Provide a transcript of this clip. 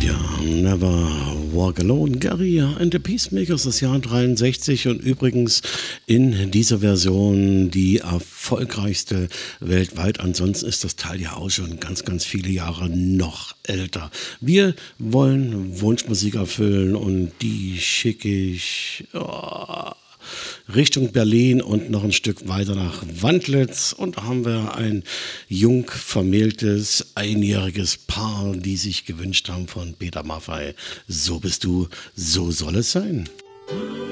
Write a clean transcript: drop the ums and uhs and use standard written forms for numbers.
Never Walk Alone. Gary and the Peacemakers, das Jahr 63 und übrigens in dieser Version die erfolgreichste weltweit. Ansonsten ist das Teil ja auch schon ganz, ganz viele Jahre noch älter. Wir wollen Wunschmusik erfüllen und die schicke ich Richtung Berlin und noch ein Stück weiter nach Wandlitz. Und da haben wir ein jung vermähltes, einjähriges Paar, die sich gewünscht haben von Peter Maffay. So bist du, so soll es sein.